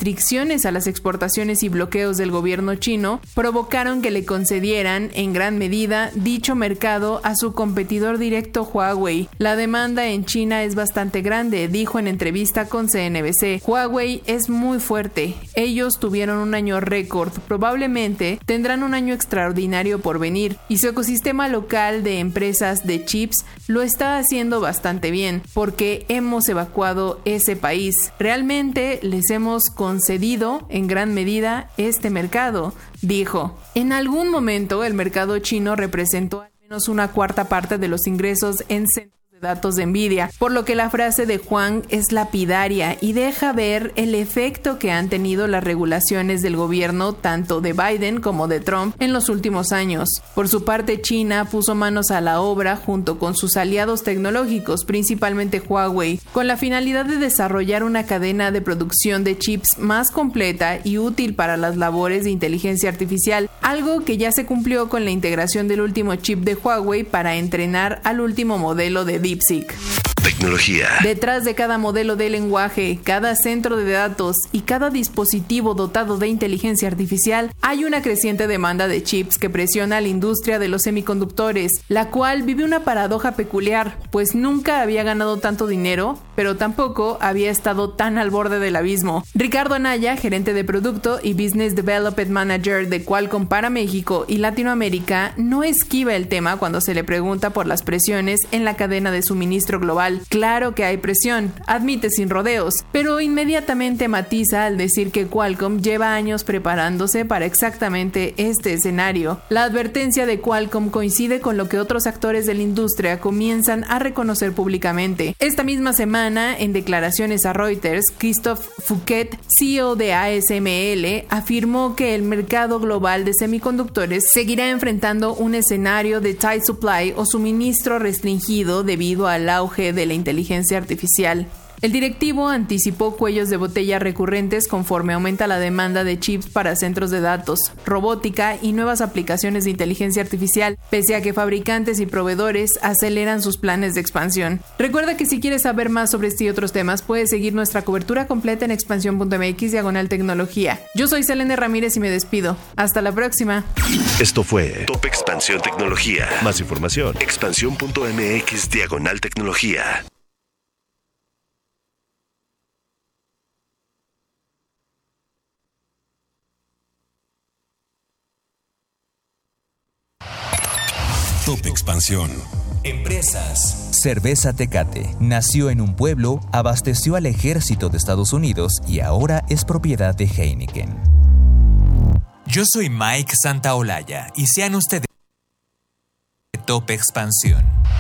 restricciones a las exportaciones y bloqueos del gobierno chino provocaron que le concedieran, en gran medida, dicho mercado a su competidor directo Huawei. La demanda en China es bastante grande, dijo en entrevista con CNBC. Huawei es muy fuerte. Ellos tuvieron un año récord, probablemente tendrán un año extraordinario por venir, y su ecosistema local de empresas de chips lo está haciendo bastante bien, porque hemos evacuado ese país. Realmente les hemos concedido en gran medida este mercado, dijo. En algún momento el mercado chino representó al menos una cuarta parte de los ingresos en centros de datos de Nvidia, por lo que la frase de Huang es lapidaria y deja ver el efecto que han tenido las regulaciones del gobierno tanto de Biden como de Trump en los últimos años. Por su parte, China puso manos a la obra junto con sus aliados tecnológicos, principalmente Huawei, con la finalidad de desarrollar una cadena de producción de chips más completa y útil para las labores de inteligencia artificial, algo que ya se cumplió con la integración del último chip de Huawei para entrenar al último modelo de DeepSeek. Tecnología. Detrás de cada modelo de lenguaje, cada centro de datos y cada dispositivo dotado de inteligencia artificial, hay una creciente demanda de chips que presiona a la industria de los semiconductores, la cual vive una paradoja peculiar, pues nunca había ganado tanto dinero, pero tampoco había estado tan al borde del abismo. Ricardo Anaya, gerente de producto y Business Development Manager de Qualcomm para México y Latinoamérica, no esquiva el tema cuando se le pregunta por las presiones en la cadena de suministro global. Claro que hay presión, admite sin rodeos, pero inmediatamente matiza al decir que Qualcomm lleva años preparándose para exactamente este escenario. La advertencia de Qualcomm coincide con lo que otros actores de la industria comienzan a reconocer públicamente. Esta misma semana, en declaraciones a Reuters, Christophe Fouquet, CEO de ASML, afirmó que el mercado global de semiconductores seguirá enfrentando un escenario de tight supply o suministro restringido debido al auge de la inteligencia artificial. El directivo anticipó cuellos de botella recurrentes conforme aumenta la demanda de chips para centros de datos, robótica y nuevas aplicaciones de inteligencia artificial, pese a que fabricantes y proveedores aceleran sus planes de expansión. Recuerda que si quieres saber más sobre este y otros temas, puedes seguir nuestra cobertura completa en expansión.mx/tecnología. Yo soy Selene Ramírez y me despido. Hasta la próxima. Esto fue Top Expansión Tecnología. Más información, expansión.mx/tecnología. Top Expansión. Empresas. Cerveza Tecate nació en un pueblo, abasteció al ejército de Estados Unidos y ahora es propiedad de Heineken. Yo soy Mike Santaolalla y sean ustedes Top Expansión.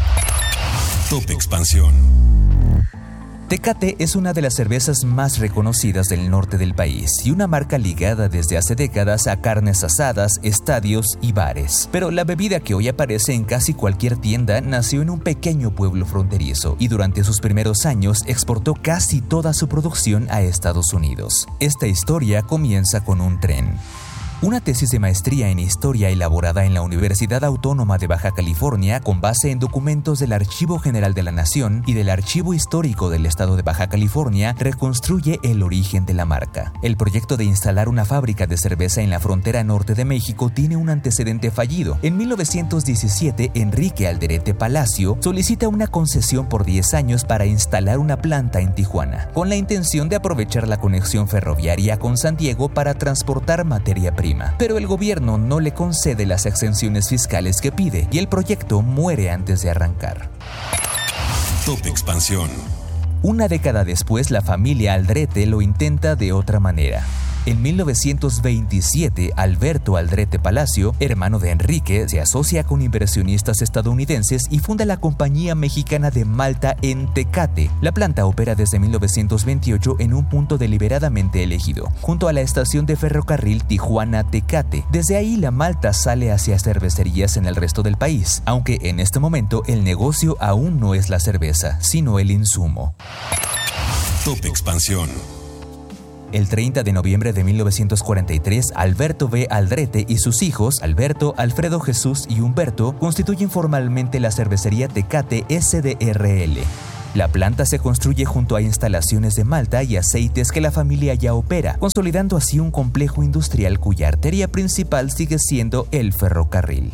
Top Expansión. Tecate es una de las cervezas más reconocidas del norte del país y una marca ligada desde hace décadas a carnes asadas, estadios y bares. Pero la bebida que hoy aparece en casi cualquier tienda nació en un pequeño pueblo fronterizo y durante sus primeros años exportó casi toda su producción a Estados Unidos. Esta historia comienza con un tren. Una tesis de maestría en historia elaborada en la Universidad Autónoma de Baja California con base en documentos del Archivo General de la Nación y del Archivo Histórico del Estado de Baja California reconstruye el origen de la marca. El proyecto de instalar una fábrica de cerveza en la frontera norte de México tiene un antecedente fallido. En 1917, Enrique Alderete Palacio solicita una concesión por 10 años para instalar una planta en Tijuana, con la intención de aprovechar la conexión ferroviaria con San Diego para transportar materia prima. Pero el gobierno no le concede las exenciones fiscales que pide y el proyecto muere antes de arrancar. Top Expansión. Una década después, la familia Aldrete lo intenta de otra manera. En 1927, Alberto Aldrete Palacio, hermano de Enrique, se asocia con inversionistas estadounidenses y funda la compañía mexicana de malta en Tecate. La planta opera desde 1928 en un punto deliberadamente elegido, junto a la estación de ferrocarril Tijuana-Tecate. Desde ahí la malta sale hacia cervecerías en el resto del país, aunque en este momento el negocio aún no es la cerveza, sino el insumo. Top Expansión. El 30 de noviembre de 1943, Alberto B. Aldrete y sus hijos, Alberto, Alfredo Jesús y Humberto, constituyen formalmente la cervecería Tecate S.d.r.l. La planta se construye junto a instalaciones de malta y aceites que la familia ya opera, consolidando así un complejo industrial cuya arteria principal sigue siendo el ferrocarril.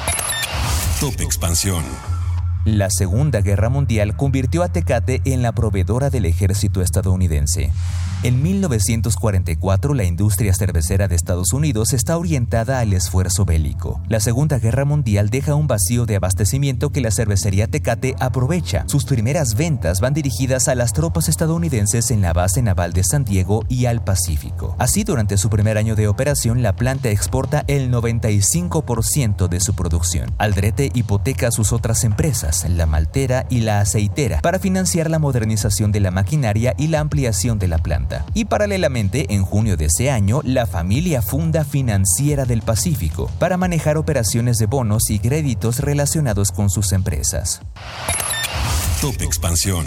Top Expansión. La Segunda Guerra Mundial convirtió a Tecate en la proveedora del ejército estadounidense. En 1944, la industria cervecera de Estados Unidos está orientada al esfuerzo bélico. La Segunda Guerra Mundial deja un vacío de abastecimiento que la cervecería Tecate aprovecha. Sus primeras ventas van dirigidas a las tropas estadounidenses en la base naval de San Diego y al Pacífico. Así, durante su primer año de operación, la planta exporta el 95% de su producción. Aldrete hipoteca sus otras empresas, la maltera y la aceitera, para financiar la modernización de la maquinaria y la ampliación de la planta. Y paralelamente, en junio de ese año, la familia funda Financiera del Pacífico para manejar operaciones de bonos y créditos relacionados con sus empresas. Top Expansión.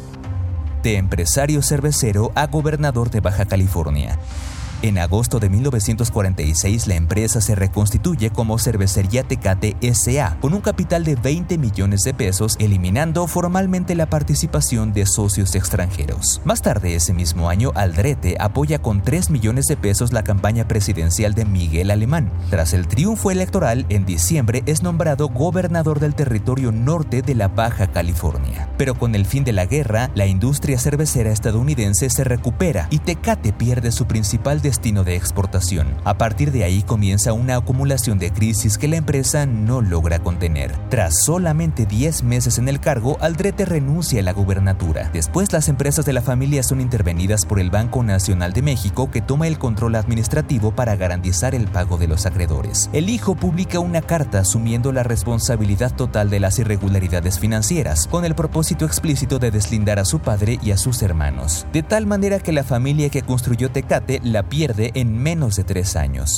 De empresario cervecero a gobernador de Baja California. En agosto de 1946, la empresa se reconstituye como Cervecería Tecate S.A., con un capital de 20 millones de pesos, eliminando formalmente la participación de socios extranjeros. Más tarde ese mismo año, Aldrete apoya con 3 millones de pesos la campaña presidencial de Miguel Alemán. Tras el triunfo electoral, en diciembre es nombrado gobernador del territorio norte de la Baja California. Pero con el fin de la guerra, la industria cervecera estadounidense se recupera y Tecate pierde su principal destino de exportación. A partir de ahí comienza una acumulación de crisis que la empresa no logra contener. Tras solamente 10 meses en el cargo, Aldrete renuncia a la gubernatura. Después, las empresas de la familia son intervenidas por el Banco Nacional de México, que toma el control administrativo para garantizar el pago de los acreedores. El hijo publica una carta asumiendo la responsabilidad total de las irregularidades financieras, con el propósito explícito de deslindar a su padre y a sus hermanos. De tal manera que la familia que construyó Tecate la pierde en menos de 3 años.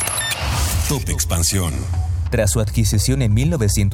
Top Expansión. Tras su adquisición en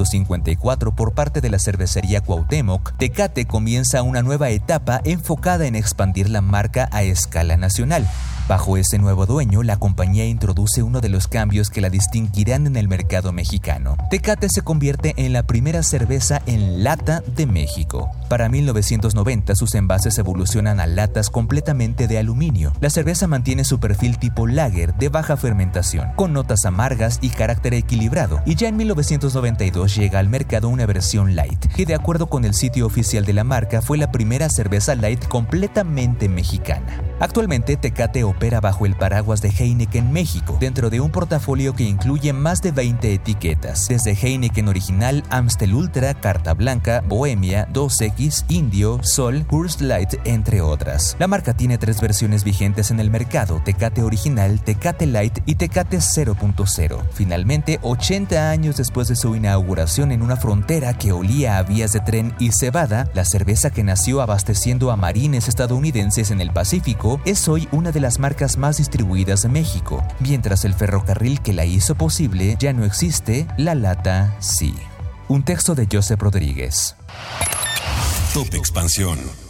1954 por parte de la cervecería Cuauhtémoc, Tecate comienza una nueva etapa enfocada en expandir la marca a escala nacional. Bajo ese nuevo dueño, la compañía introduce uno de los cambios que la distinguirán en el mercado mexicano. Tecate se convierte en la primera cerveza en lata de México. Para 1990, sus envases evolucionan a latas completamente de aluminio. La cerveza mantiene su perfil tipo lager de baja fermentación, con notas amargas y carácter equilibrado. Y ya en 1992 llega al mercado una versión light, que de acuerdo con el sitio oficial de la marca fue la primera cerveza light completamente mexicana. Actualmente, Tecate opera bajo el paraguas de Heineken México, dentro de un portafolio que incluye más de 20 etiquetas, desde Heineken Original, Amstel Ultra, Carta Blanca, Bohemia, 2X, Indio, Sol, Coors Light, entre otras. La marca tiene 3 versiones vigentes en el mercado: Tecate Original, Tecate Light y Tecate 0.0. Finalmente, 80 años después de su inauguración en una frontera que olía a vías de tren y cebada, la cerveza que nació abasteciendo a marines estadounidenses en el Pacífico es hoy una de las marcas más distribuidas de México. Mientras el ferrocarril que la hizo posible ya no existe, la lata sí. Un texto de Joseph Rodríguez. Top Expansión.